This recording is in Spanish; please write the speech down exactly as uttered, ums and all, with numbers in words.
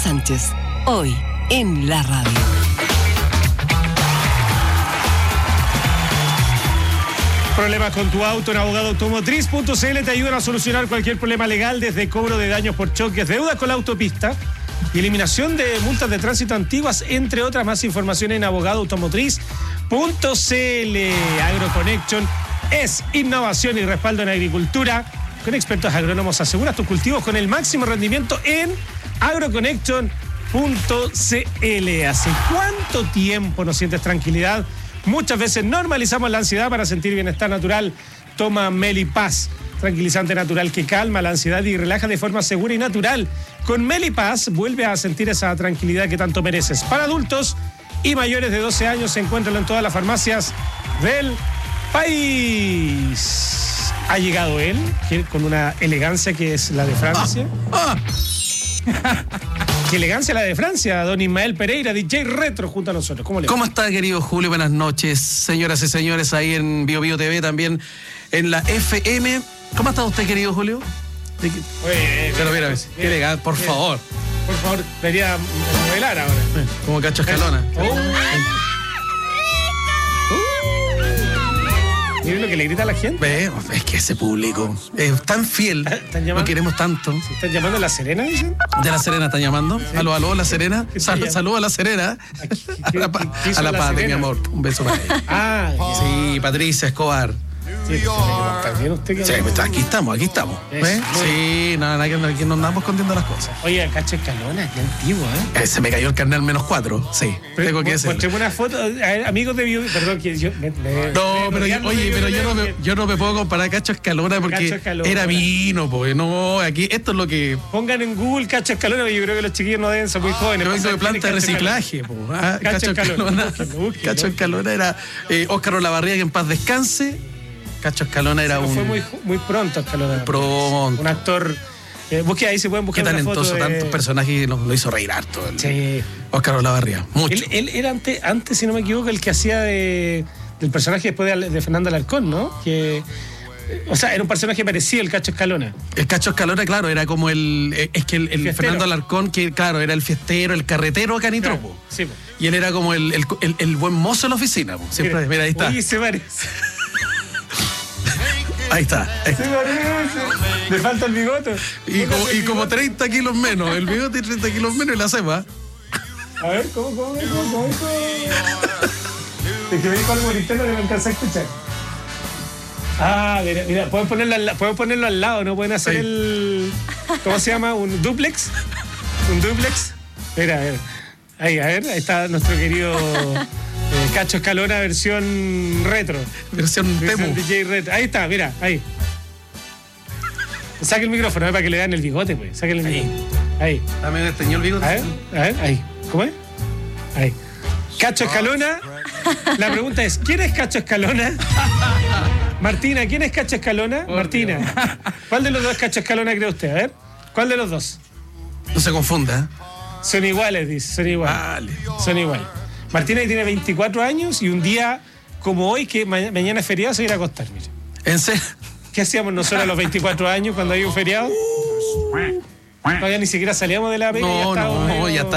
Sánchez, hoy en la radio. Problemas con tu auto en abogado automotriz punto c l te ayudan a solucionar cualquier problema legal, desde cobro de daños por choques, deudas con la autopista y eliminación de multas de tránsito antiguas, entre otras. Más información en abogado automotriz punto c l. AgroConnection es innovación y respaldo en agricultura. Con expertos agrónomos aseguras tus cultivos con el máximo rendimiento en agroconnection punto c l. ¿Hace cuánto tiempo no sientes tranquilidad? Muchas veces normalizamos la ansiedad. Para sentir bienestar natural, toma Melipaz, tranquilizante natural que calma la ansiedad y relaja de forma segura y natural. Con Melipaz vuelve a sentir esa tranquilidad que tanto mereces. Para adultos y mayores de doce años, se encuentran en todas las farmacias del país. Ha llegado él, que, con una elegancia que es la de Francia. Ah, ah. Qué elegancia la de Francia, don Ismael Pereira, D J Retro, junto a nosotros. ¿Cómo le va? ¿Cómo está, querido Julio? Buenas noches, señoras y señores, ahí en Bio Bio T V, también en la F M. ¿Cómo está usted, querido Julio? Oye, eh, Pero mira, qué legal, por bien. favor. Por favor, debería modelar ahora. Como Cacho Escalona. Oh. Miren lo que le grita a la gente. Ve, es que ese público es tan fiel, ¿Están llamando? lo queremos tanto. ¿Se están llamando a La Serena, dicen? ¿De La Serena están llamando? Aló, aló, La Serena. ¿Qué Sal, te Saludos a La Serena. ¿A qué- qué- A la, pa- qué hizo a la La Pate, mi Serena? amor. Un beso para ella. Ah, Sí, Patricia Escobar. sí, sí, ¿está bien usted? Sí, pues, aquí estamos, aquí estamos. Eso, ¿Ves? muy Sí, nada, nada, que- que nos andamos escondiendo las cosas. Oye, Cacho Escalona, qué antiguo, ¿eh? Eh, se me cayó el carnet al menos cuatro, sí, tengo que decirlo. Mostremos una foto, a ver, amigos de Bio, perdón, que yo... Me, me, No, me- pero yo, me- oye, me- pero yo no, me- me, yo no me puedo comparar a Cacho Escalona porque Cacho Escalona. era vino, pues no, aquí esto es lo que... Pongan en Google Cacho Escalona, porque yo creo que los chiquillos no deben ser muy jóvenes. Yo vengo de Pasan planta de Cacho Escalona. reciclaje, pues. Ah, Cacho Cacho Escalona, Escalona, búsquenlo, búsquenlo. Cacho Escalona era eh, Óscar Olavarría, que en paz descanse. Cacho Escalona era Pero un... Fue muy, muy pronto Escalona. Pronto. Un actor... Eh, busque ahí, se pueden Qué buscar una foto talentoso, de... tantos personajes, lo, lo hizo reír harto. El, Sí. Óscar Olavarría, mucho. Él, él era antes, antes, si no me equivoco, el que hacía de, del personaje después de, de Fernando Alarcón, ¿no? Que, eh, o sea, era un personaje parecido al Cacho Escalona. El Cacho Escalona, claro, era como el... eh, Es que el, el fiestero. Fernando Alarcón, que claro, era el fiestero, el carretero canitropo. Sí, po. Y él era como el, el, el, el buen mozo de la oficina. Po. Siempre, mira, ahí está. Oye, se parece. Ahí está. Ahí Se está. parece. Le falta el bigote. Y, como, Póngase y el como bigote. treinta kilos menos. El bigote y treinta kilos menos y la cepa. A ver, ¿cómo, cómo, cómo, cómo, cómo? Es que me dijo algo interno que no alcancé a escuchar. Ah, mira, mira, pueden ponerlo al, la- pueden ponerlo al lado, ¿no? Pueden hacer Sí. el... ¿Cómo se llama? ¿Un duplex? ¿Un duplex? Mira, a ver. Ahí, a ver, ahí está nuestro querido eh, Cacho Escalona versión retro. Versión Versión Temu. D J retro. Ahí está, mira, ahí. Saque el micrófono, ¿eh? Para que le den el bigote, pues. Saque el Ahí. micrófono. Ahí. Dame desteñó el bigote. A ver, a ver, ahí. ¿Cómo es? Ahí. Cacho Escalona. La pregunta es, ¿quién es Cacho Escalona? Martina, ¿quién es Cacho Escalona? Por Martina. ¿Cuál de los dos Cacho Escalona cree usted? A ver. ¿Cuál de los dos? No se confunda. Son iguales, dice. Son iguales. Vale. Son iguales. Martina tiene veinticuatro años y un día como hoy, que ma- mañana es feriado, se va a ir a acostar. Mire. En serio. ¿Qué hacíamos nosotros a los veinticuatro años cuando hay un feriado? Todavía ni siquiera salíamos de la pega y ya No, estábamos no, medio- ya está.